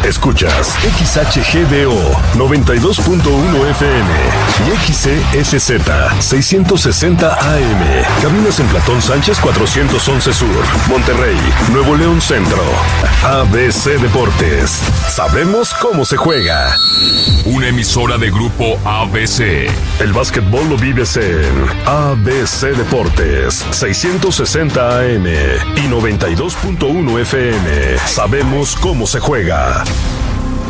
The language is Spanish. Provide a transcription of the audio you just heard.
Escuchas XHGDO 92.1 FM y XCSZ 660 AM. Cabinas en Platón Sánchez 411 Sur, Monterrey, Nuevo León Centro. ABC Deportes. Sabemos cómo se juega. Una emisora de Grupo ABC. El básquetbol lo vives en ABC Deportes 660 AM y 92.1 FM. Sabemos cómo se juega.